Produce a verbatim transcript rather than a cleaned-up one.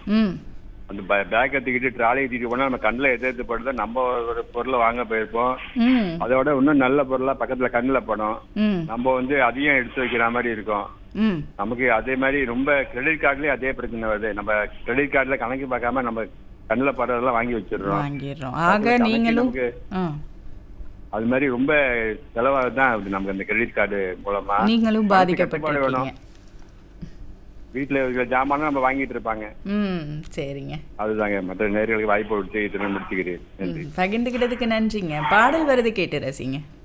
ம் அந்த பேக்கை தூக்கிட்டு ட்ராலியை தூக்கிட்டு போனால் நம்ம கண்ணில் எது எது படுதோ நம்ம ஒரு பொருளை வாங்க போயிருப்போம். ம் அதோட இன்னும் நல்ல பொருளாக பக்கத்தில் கண்ணில் படும். ம் நம்ம வந்து அதையும் எடுத்து வைக்கிற மாதிரி இருக்கும். ம் நமக்கு அதே மாதிரி ரொம்ப கிரெடிட் கார்டுலேயே அதே பிரச்சனை வருது. நம்ம கிரெடிட் கார்டில் கணக்கு பார்க்காம நம்ம கண்ணில் படுறதெல்லாம் வாங்கி வச்சிடுறோம். வாங்கிடுறோம். அப்புறம் ஆக கணக்கு நீங்களும் நமக்கு ஆ அது மாதிரி ரொம்ப செலவாக தான் ஆகுது நமக்கு அந்த கிரெடிட் கார்டு மூலமா. நீங்களும் பணத்துக்கு கட்டுப்பாடு வேணும். பாதிக்கப்பட்டிருக்கீங்க. வீட்டில் இருக்கிற ஜாமானும் நம்ம வாங்கிட்டு இருப்பாங்க. ம் சரிங்க. அதுதாங்க மற்ற நேர்களுக்கு வாய்ப்பு கொடுத்து இத்தனை முடிச்சுக்கிறேன். நன்றி. ம் பகிர்ந்துக்கிட்டதுக்கு நன்றிங்க. பாடல் வருது கேட்டு ரசிங்க.